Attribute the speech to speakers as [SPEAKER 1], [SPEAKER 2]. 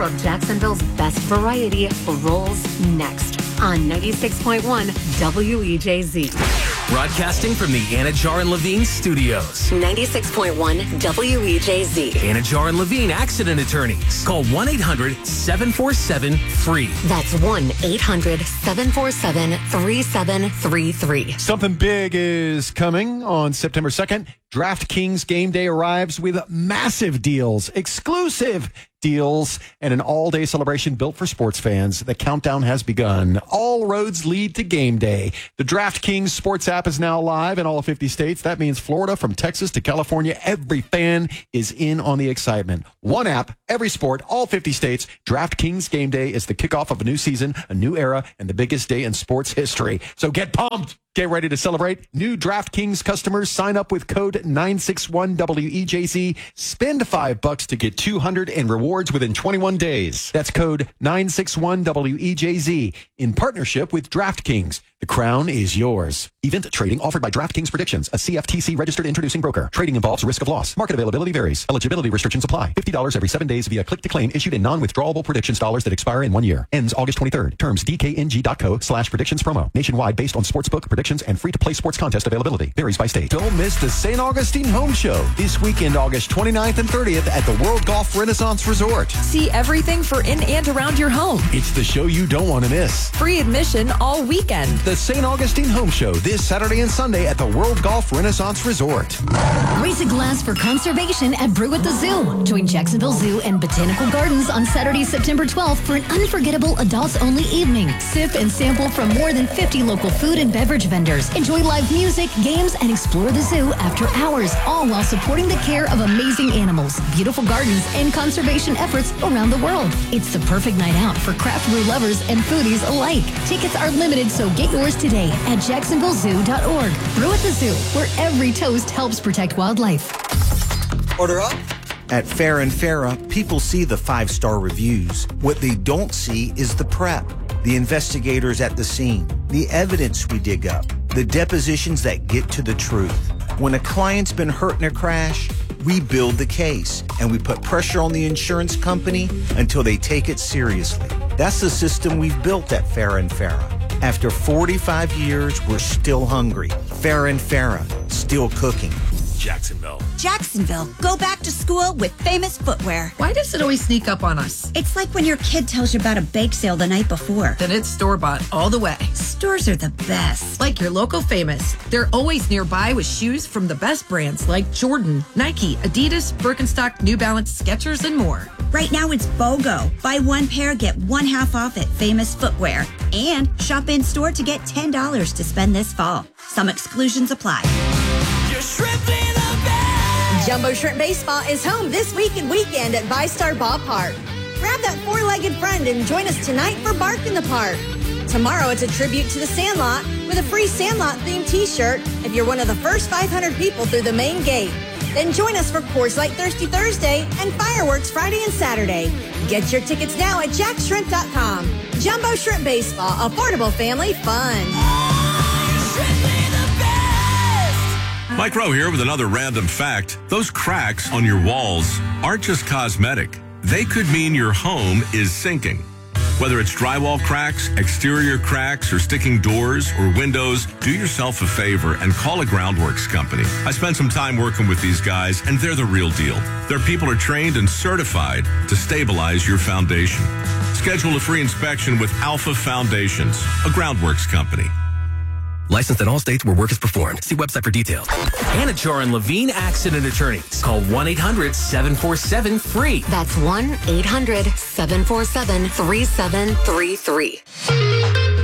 [SPEAKER 1] of Jacksonville's best variety rolls next on 96.1 WEJZ.
[SPEAKER 2] Broadcasting from the Anajar and Levine studios.
[SPEAKER 1] 96.1 WEJZ.
[SPEAKER 2] Anajar and Levine Accident Attorneys. Call 1-800-747-FREE.
[SPEAKER 1] That's 1-800-747-3733.
[SPEAKER 3] Something big is coming on September 2nd. DraftKings Game Day arrives with massive deals, exclusive deals, and an all-day celebration built for sports fans. The countdown has begun. All roads lead to game day. The DraftKings Sports app is now live in all 50 states. That means Florida, from Texas to California, every fan is in on the excitement. One app, every sport, all 50 states. DraftKings Game Day is the kickoff of a new season, a new era, and the biggest day in sports history. So get pumped. Get ready to celebrate. New DraftKings customers sign up with code 961WEJZ. Spend $5 to get $200 in rewards within 21 days. That's code 961WEJZ in partnership with DraftKings. The crown is yours. Event trading offered by DraftKings Predictions, a CFTC registered introducing broker. Trading involves risk of loss. Market availability varies. Eligibility restrictions apply. $50 every 7 days via click to claim issued in non-withdrawable predictions dollars that expire in 1 year. Ends August 23rd. Terms DKNG.co/predictions promo. Nationwide based on sportsbook predictions and free-to-play sports contest availability. Varies by state. Don't miss the St. Augustine Home Show this weekend, August 29th and 30th at the World Golf Renaissance Resort.
[SPEAKER 4] See everything for in and around your home.
[SPEAKER 3] It's the show you don't want to miss.
[SPEAKER 4] Free admission all weekend.
[SPEAKER 3] The St. Augustine Home Show this Saturday and Sunday at the World Golf Renaissance Resort.
[SPEAKER 5] Raise a glass for conservation at Brew at the Zoo. Join Jacksonville Zoo and Botanical Gardens on Saturday, September 12th for an unforgettable adults-only evening. Sip and sample from more than 50 local food and beverage vendors. Enjoy live music, games, and explore the zoo after hours, all while supporting the care of amazing animals, beautiful gardens, and conservation efforts around the world. It's the perfect night out for craft brew lovers and foodies alike. Tickets are limited, so get yours today at jacksonvillezoo.org. Brew at the Zoo, where every toast helps protect wildlife.
[SPEAKER 6] Order up.
[SPEAKER 7] At Fair and Farah, people see the 5-star reviews. What they don't see is the prep, the investigators at the scene, the evidence we dig up, the depositions that get to the truth. When a client's been hurt in a crash, we build the case and we put pressure on the insurance company until they take it seriously. That's the system we've built at Fair and Farah. After 45 years, we're still hungry. Fair and Farah, still cooking.
[SPEAKER 2] Jacksonville.
[SPEAKER 8] Jacksonville, go back to school with Famous Footwear.
[SPEAKER 9] Why does it always sneak up on us?
[SPEAKER 8] It's like when your kid tells you about a bake sale the night before.
[SPEAKER 9] Then it's store-bought all the way.
[SPEAKER 8] Stores are the best.
[SPEAKER 9] Like your local Famous. They're always nearby with shoes from the best brands like Jordan, Nike, Adidas, Birkenstock, New Balance, Skechers, and more.
[SPEAKER 8] Right now it's BOGO. Buy one pair, get one half off at Famous Footwear. And shop in store to get $10 to spend this fall. Some exclusions apply.
[SPEAKER 10] Your shrimp in the bag. Jumbo Shrimp Baseball is home this week and weekend at VyStar Ballpark. Grab that four-legged friend and join us tonight for Bark in the Park. Tomorrow it's a tribute to the Sandlot with a free Sandlot-themed t-shirt if you're one of the first 500 people through the main gate. Then join us for Coors Light Thirsty Thursday and Fireworks Friday and Saturday. Get your tickets now at jackshrimp.com. Jumbo Shrimp Baseball, affordable family fun.
[SPEAKER 11] Mike Rowe here with another random fact. Those cracks on your walls aren't just cosmetic. They could mean your home is sinking. Whether it's drywall cracks, exterior cracks, or sticking doors or windows, do yourself a favor and call a Groundworks company. I spent some time working with these guys, and they're the real deal. Their people are trained and certified to stabilize your foundation. Schedule a free inspection with Alpha Foundations, a Groundworks company.
[SPEAKER 2] Licensed in all states where work is performed. See website for details. Anajar and Levine Accident Attorneys. Call 1-800-747-FREE.
[SPEAKER 1] That's 1-800-747-3733.